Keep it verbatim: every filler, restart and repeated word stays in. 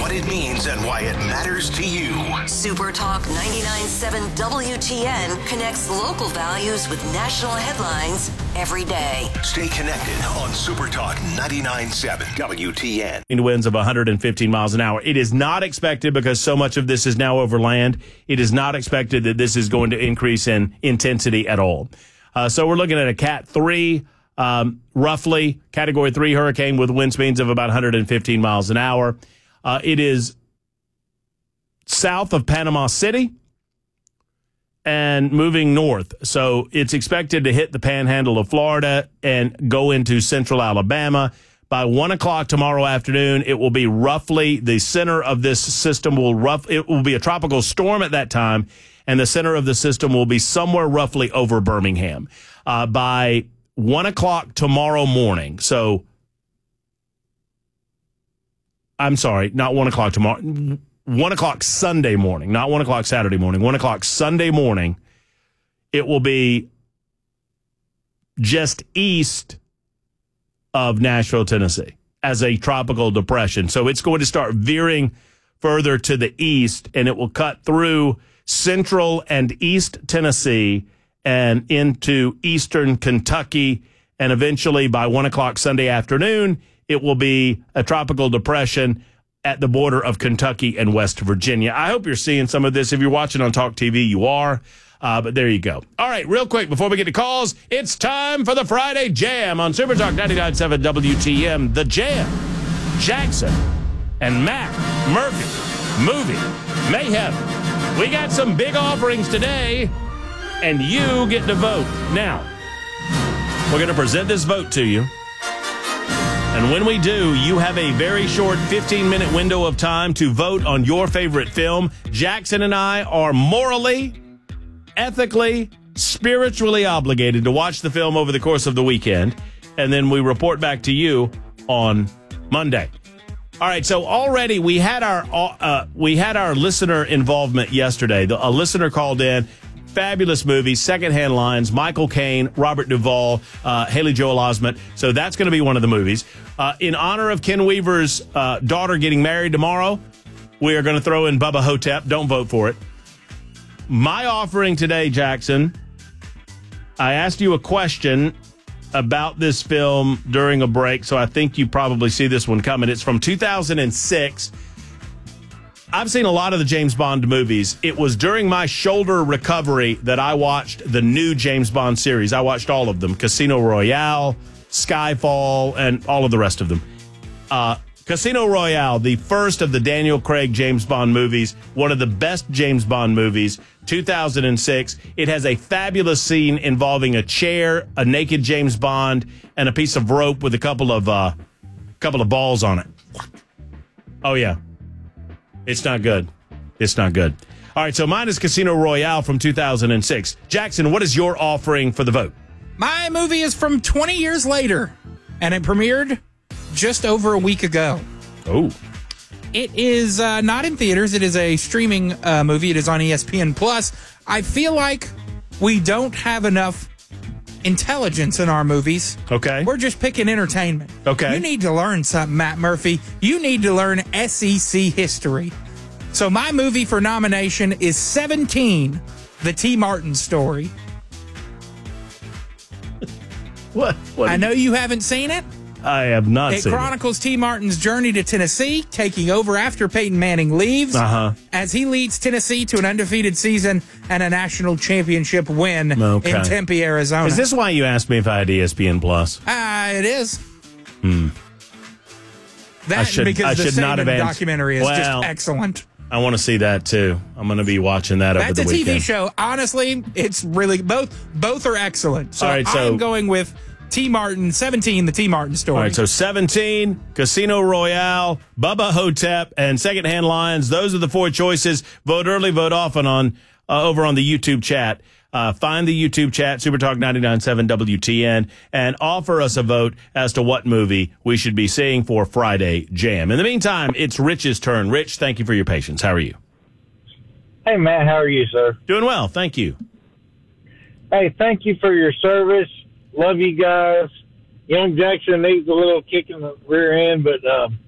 what it means and why it matters to you. Super Talk ninety-nine point seven W T N connects local values with national headlines every day. Stay connected on Super Talk ninety-nine point seven W T N. Winds of one hundred fifteen miles an hour. It is not expected, because so much of this is now over land, it is not expected that this is going to increase in intensity at all. Uh, so we're looking at a Cat three, um, roughly, Category three hurricane with wind speeds of about one hundred fifteen miles an hour. Uh, it is south of Panama City and moving north. So it's expected to hit the panhandle of Florida and go into central Alabama. By one o'clock tomorrow afternoon, it will be roughly the center of this system will rough. It will be a tropical storm at that time, and the center of the system will be somewhere roughly over Birmingham. Uh, by one o'clock tomorrow morning, so I'm sorry, not one o'clock tomorrow, one o'clock Sunday morning, not one o'clock Saturday morning, one o'clock Sunday morning, it will be just east of Nashville, Tennessee, as a tropical depression. So it's going to start veering further to the east, and it will cut through central and east Tennessee and into eastern Kentucky, and eventually by one o'clock Sunday afternoon, it will be a tropical depression at the border of Kentucky and West Virginia. I hope you're seeing some of this. If you're watching on Talk T V, you are. Uh, but there you go. All right, real quick, before we get to calls, it's time for the Friday Jam on Super Talk ninety-nine point seven W T M. The Jam, Jackson and Matt Murphy, Movie Mayhem. We got some big offerings today, and you get to vote. Now, we're going to present this vote to you. And when we do, you have a very short fifteen-minute window of time to vote on your favorite film. Jackson and I are morally, ethically, spiritually obligated to watch the film over the course of the weekend, and then we report back to you on Monday. All right, so already we had our uh, we had our listener involvement yesterday. The, a listener called in. Fabulous movie, Secondhand Lines, Michael Caine, Robert Duvall, uh, Haley Joel Osment. So that's going to be one of the movies. Uh, in honor of Ken Weaver's uh, daughter getting married tomorrow, we are going to throw in Bubba Hotep. Don't vote for it. My offering today, Jackson, I asked you a question about this film during a break, so I think you probably see this one coming. It's from two thousand six. I've seen a lot of the James Bond movies. It was during my shoulder recovery that I watched the new James Bond series. I watched all of them, Casino Royale, Skyfall, and all of the rest of them. Uh, Casino Royale, the first of the Daniel Craig James Bond movies, one of the best James Bond movies, two thousand six. It has a fabulous scene involving a chair, a naked James Bond, and a piece of rope with a couple of uh, couple of balls on it. Oh, yeah. It's not good. It's not good. All right, so mine is Casino Royale from two thousand six. Jackson, what is your offering for the vote? My movie is from twenty years later, and it premiered just over a week ago. Oh. It is uh, not in theaters. It is a streaming uh, movie. It is on E S P N Plus. I feel like we don't have enough intelligence in our movies. Okay. We're just picking entertainment. Okay. You need to learn something, Matt Murphy. You need to learn S E C history. So my movie for nomination is seventeen, The T. Martin Story. What? what I know you haven't seen it. I have not it seen chronicles T. Martin's journey to Tennessee, taking over after Peyton Manning leaves, uh-huh. as he leads Tennessee to an undefeated season and a national championship win okay. in Tempe, Arizona. Is this why you asked me if I had E S P N Plus? Ah, uh, it is. Hmm. That I should, because I the should not have documentary is well, just excellent. I want to see that too. I'm going to be watching that That's over the weekend. That's a weekend. T V show. Honestly, it's really both. Both are excellent. So, All right, so I'm going with T. Martin, seventeen, The T. Martin Story. All right, so seventeen, Casino Royale, Bubba Hotep, and Secondhand Lines. Those are the four choices. Vote early, vote often on uh, over on the YouTube chat. Uh, find the YouTube chat, Supertalk ninety-nine point seven W T N, and offer us a vote as to what movie we should be seeing for Friday Jam. In the meantime, it's Rich's turn. Rich, thank you for your patience. How are you? Hey, Matt, how are you, sir? Doing well, thank you. Hey, thank you for your service. Love you guys. Young Jackson needs a little kick in the rear end, but um,